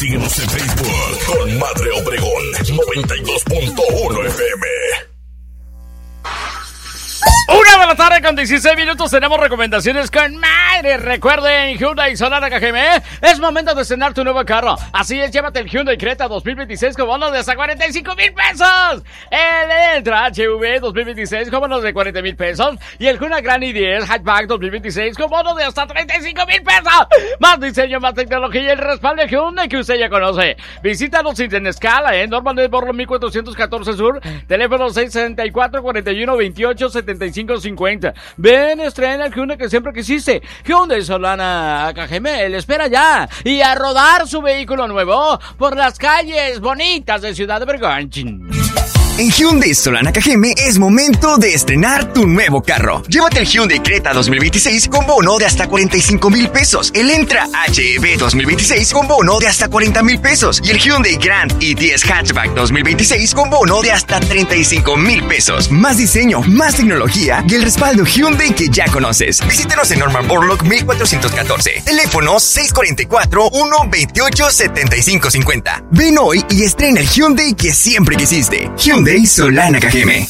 Síguenos en Facebook con Madre Obregón 92.1 FM. 1:16 p.m. Tenemos recomendaciones con Madre. Recuerden, Hyundai Sonata KGM, es momento de estrenar tu nuevo carro. Así es, llévate el Hyundai Creta 2026 con bonos de hasta 45,000 pesos. El Elantra HV 2026 con bonos de 40,000 pesos. Y el Hyundai Grand i10 Hatchback 2026 con bonos de hasta 35,000 pesos. Más diseño, más tecnología y el respaldo de Hyundai que usted ya conoce. Visítanos en escala, Norman de Borlo 1414 Sur. Teléfono 664-4128-7550. Ven, estrena el Hyundai que siempre quisiste. Hyundai Solana KGM le espera ya. Y a rodar su vehículo nuevo por las calles bonitas de Ciudad Obregón. En Hyundai Solana KGM es momento de estrenar tu nuevo carro. Llévate el Hyundai Creta 2026 con bono de hasta 45,000 pesos. El Elantra HEV 2026 con bono de hasta 40,000 pesos. Y el Hyundai Grand i10 Hatchback 2026 con bono de hasta 35,000 pesos. Más diseño, más tecnología y el respaldo Hyundai que ya conoces. Visítanos en Norman Borlaug 1414. Teléfono 644-128-7550. Ven hoy y estrena el Hyundai que siempre quisiste. Hyundai Solana KGM.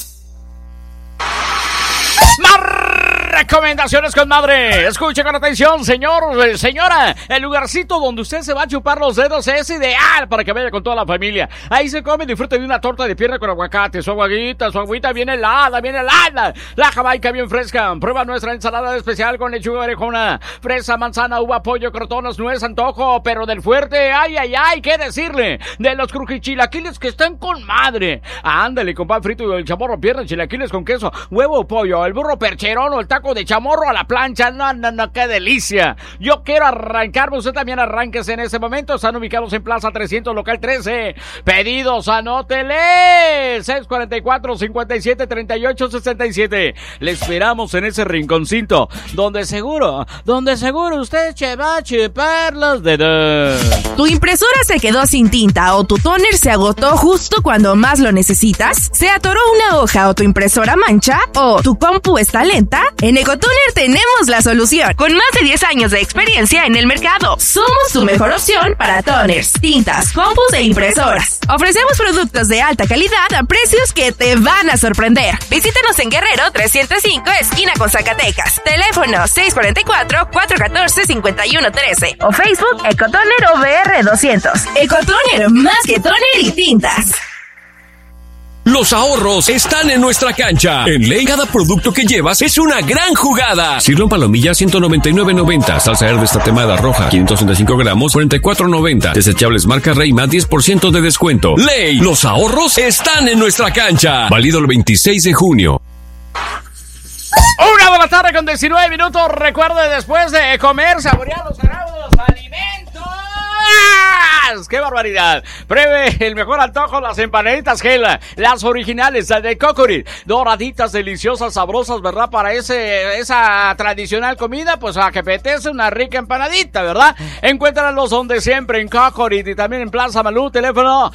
Recomendaciones con Madre. Escuche con atención, señor, señora. El lugarcito donde usted se va a chupar los dedos es ideal para que vaya con toda la familia. Ahí se come y disfrute de una torta de pierna con aguacate. Su agüita bien helada, bien helada. La jamaica bien fresca. Prueba nuestra ensalada especial con lechuga orejona, fresa, manzana, uva, pollo, crotonas, nuez, antojo, pero del fuerte. Ay, ay, ay, ¿qué decirle? De los crujichilaquiles que están con Madre. Ándale, con pan frito y el chamorro, pierna, chilaquiles con queso, huevo, pollo, el burro percherón o el taco de chamorro a la plancha. No, qué delicia. Yo quiero arrancarme, usted también arránquese en ese momento. Están ubicados en Plaza 300, local 13. Pedidos, anótele 644-5738-67. Le esperamos en ese rinconcito donde seguro usted se va a chupar los dedos. ¿Tu impresora se quedó sin tinta o tu tóner se agotó justo cuando más lo necesitas? ¿Se atoró una hoja o tu impresora mancha? ¿O tu compu está lenta? En Ecotoner tenemos la solución. Con más de 10 años de experiencia en el mercado, somos tu mejor opción para toners, tintas, compus e impresoras. Ofrecemos productos de alta calidad a precios que te van a sorprender. Visítanos en Guerrero 305, esquina con Zacatecas. Teléfono 644-414-5113 o Facebook Ecotoner OVR 200. Ecotoner, más que toner y tintas. Los ahorros están en nuestra cancha. En Ley, cada producto que llevas es una gran jugada. Sirloin palomilla 199.90. Salsa verde tatemada roja 565 gramos 44.90. Desechables marca Reima 10% de descuento. Ley, los ahorros están en nuestra cancha. Válido el 26 de junio. 1:19 p.m. Recuerde, después de comer, saborear los sagrados alimentos. ¡Qué barbaridad! Pruebe el mejor antojo, las empanaditas Gela, las originales, las de Cocorit, doraditas, deliciosas, sabrosas, ¿verdad? Para esa tradicional comida, pues a que apetece una rica empanadita, ¿verdad? Encuéntralos donde siempre, en Cocorit y también en Plaza Malú, teléfono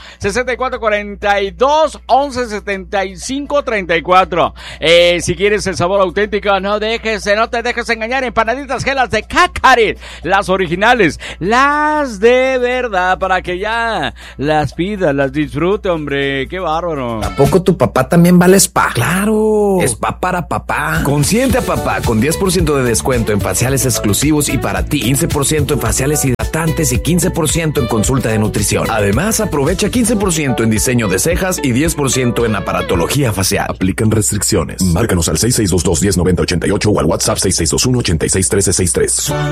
6442-117534. Si quieres el sabor auténtico, no te dejes engañar, empanaditas Gelas de Cocorit, las originales, las de verdad, para que ya las pida, las disfrute, hombre. Qué bárbaro. ¿A poco tu papá también va al spa? ¡Claro! Spa para papá. Consiente a papá con 10% de descuento en faciales exclusivos y para ti 15% en faciales hidratantes y 15% en consulta de nutrición. Además, aprovecha 15% en diseño de cejas y 10% en aparatología facial. Aplican restricciones. Márcanos al 6622-1090-88 o al WhatsApp 6621-861363.